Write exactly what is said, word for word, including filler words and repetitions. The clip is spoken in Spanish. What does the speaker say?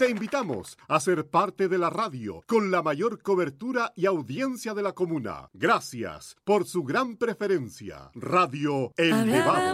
Te invitamos a ser parte de la radio con la mayor cobertura y audiencia de la comuna. Gracias por su gran preferencia. Radio El Nevado.